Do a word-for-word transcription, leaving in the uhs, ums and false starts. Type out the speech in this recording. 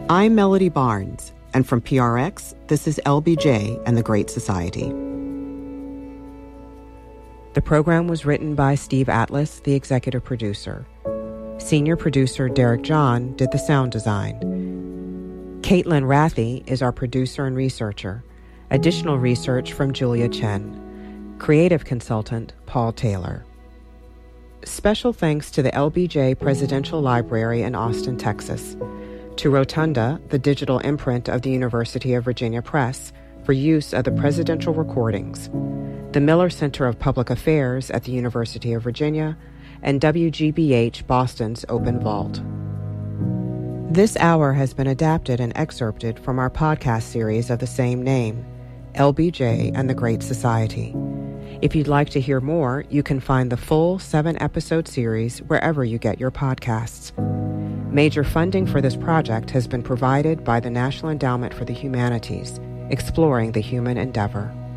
I'm Melody Barnes, and from P R X, this is L B J and the Great Society. The program was written by Steve Atlas, the executive producer. Senior producer Derek John did the sound design. Caitlin Rathie is our producer and researcher. Additional research from Julia Chen. Creative consultant Paul Taylor. Special thanks to the L B J Presidential Library in Austin, Texas. To Rotunda, the digital imprint of the University of Virginia Press, for use of the presidential recordings. The Miller Center of Public Affairs at the University of Virginia, and W G B H Boston's Open Vault. This hour has been adapted and excerpted from our podcast series of the same name, L B J and the Great Society. If you'd like to hear more, you can find the full seven-episode series wherever you get your podcasts. Major funding for this project has been provided by the National Endowment for the Humanities, exploring the human endeavor.